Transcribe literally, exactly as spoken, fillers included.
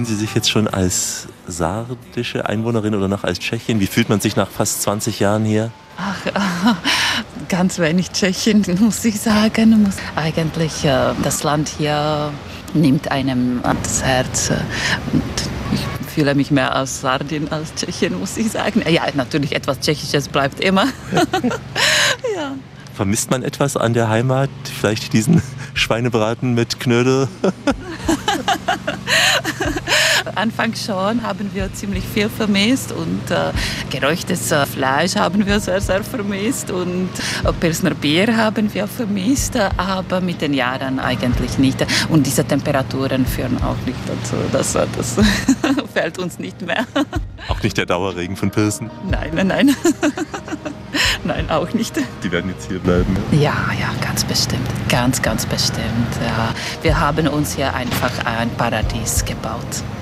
Sie sich jetzt schon als sardische Einwohnerin oder noch als Tschechin? Wie fühlt man sich nach fast zwanzig Jahren hier? Ach, äh, ganz wenig Tschechien, muss ich sagen. Muss eigentlich äh, das Land hier nimmt einem das Herz. Äh, und ich fühle mich mehr als Sardin als Tschechien, muss ich sagen. Ja, natürlich etwas Tschechisches bleibt immer. Ja. Vermisst man etwas an der Heimat? Vielleicht diesen Schweinebraten mit Knödel? Anfangs schon haben wir ziemlich viel vermisst und äh, geräuchtes äh, Fleisch haben wir sehr, sehr vermisst und äh, Pilsner Bier haben wir vermisst, äh, aber mit den Jahren eigentlich nicht. Und diese Temperaturen führen auch nicht dazu, das, äh, das fällt uns nicht mehr. Auch nicht der Dauerregen von Pilsen? Nein, nein, nein. Nein, auch nicht. Die werden jetzt hier bleiben? Ja, ja, ganz bestimmt. Ganz, ganz bestimmt. Ja. Wir haben uns hier einfach ein Paradies gebaut.